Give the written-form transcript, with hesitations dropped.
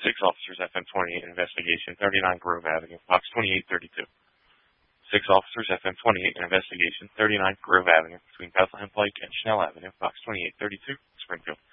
6 officers, FM 28, investigation, 39 Grove Avenue, box 2832. 6 officers, FM 28, investigation, 39 Grove Avenue, between Bethlehem Pike and Schnell Avenue, box 2832, Springfield.